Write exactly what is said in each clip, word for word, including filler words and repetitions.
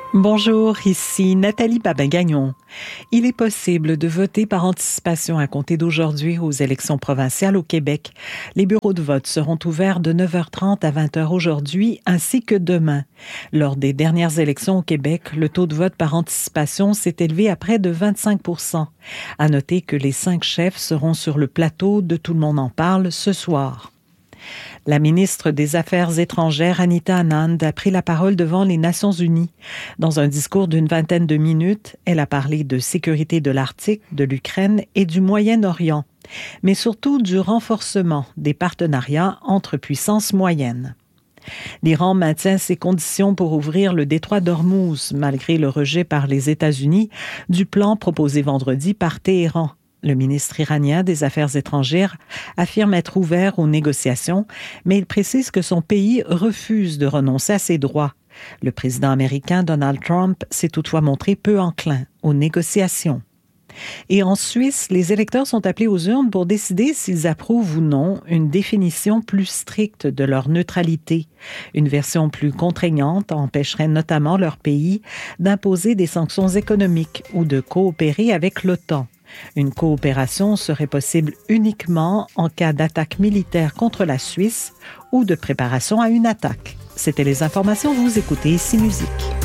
Bonjour, ici Nathalie Babin-Gagnon. Il est possible de voter par anticipation à compter d'aujourd'hui aux élections provinciales au Québec. Les bureaux de vote seront ouverts de neuf heures trente à vingt heures aujourd'hui ainsi que demain. Lors des dernières élections au Québec, le taux de vote par anticipation s'est élevé à près de vingt-cinq pour cent. À noter que les cinq chefs seront sur le plateau de Tout le monde en parle ce soir. La ministre des Affaires étrangères, Anita Anand, a pris la parole devant les Nations unies. Dans un discours d'une vingtaine de minutes, elle a parlé de sécurité de l'Arctique, de l'Ukraine et du Moyen-Orient, mais surtout du renforcement des partenariats entre puissances moyennes. L'Iran maintient ses conditions pour ouvrir le détroit d'Ormuz, malgré le rejet par les États-Unis du plan proposé vendredi par Téhéran. Le ministre iranien des Affaires étrangères affirme être ouvert aux négociations, mais il précise que son pays refuse de renoncer à ses droits. Le président américain Donald Trump s'est toutefois montré peu enclin aux négociations. Et en Suisse, les électeurs sont appelés aux urnes pour décider s'ils approuvent ou non une définition plus stricte de leur neutralité. Une version plus contraignante empêcherait notamment leur pays d'imposer des sanctions économiques ou de coopérer avec l'OTAN. Une coopération serait possible uniquement en cas d'attaque militaire contre la Suisse ou de préparation à une attaque. C'était les informations, vous écoutez ici Musique.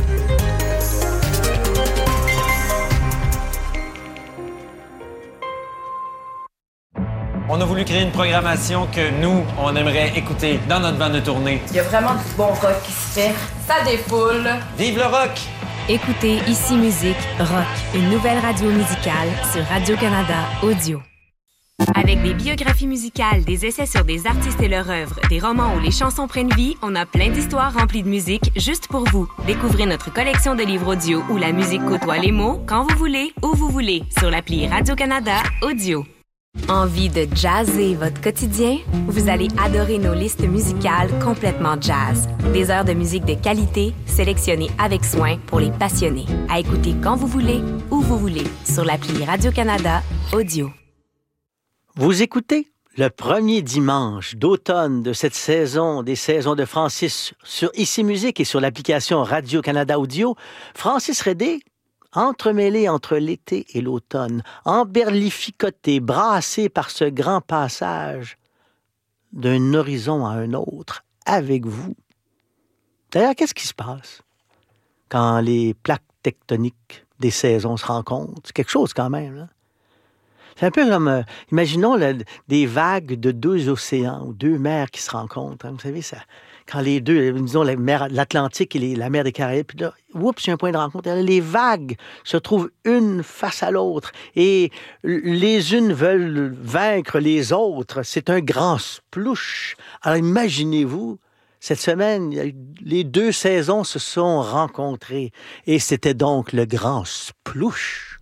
On a voulu créer une programmation que nous, on aimerait écouter dans notre bande de tournée. Il y a vraiment du bon rock qui se fait. Ça défoule. Vive le rock! Écoutez Ici Musique Rock, une nouvelle radio musicale sur Radio-Canada Audio. Avec des biographies musicales, des essais sur des artistes et leur œuvre, des romans où les chansons prennent vie, on a plein d'histoires remplies de musique juste pour vous. Découvrez notre collection de livres audio où la musique côtoie les mots quand vous voulez, où vous voulez, sur l'appli Radio-Canada Audio. Envie de jazzer votre quotidien? Vous allez adorer nos listes musicales complètement jazz. Des heures de musique de qualité, sélectionnées avec soin pour les passionnés. À écouter quand vous voulez, où vous voulez, sur l'appli Radio-Canada Audio. Vous écoutez le premier dimanche d'automne de cette saison des saisons de Francis sur Ici Musique et sur l'application Radio-Canada Audio. Francis Redé, entremêlé entre l'été et l'automne, emberlificoté, brassé par ce grand passage d'un horizon à un autre, avec vous. D'ailleurs, qu'est-ce qui se passe quand les plaques tectoniques des saisons se rencontrent? C'est quelque chose quand même, là. C'est un peu comme, euh, imaginons là, des vagues de deux océans ou deux mers qui se rencontrent. Hein. Vous savez, ça, quand les deux, disons la mer, l'Atlantique et les, la mer des Caraïbes, puis là, oups, il y a un point de rencontre. Les vagues se trouvent une face à l'autre et les unes veulent vaincre les autres. C'est un grand splouche. Alors imaginez-vous, cette semaine, les deux saisons se sont rencontrées et c'était donc le grand splouche.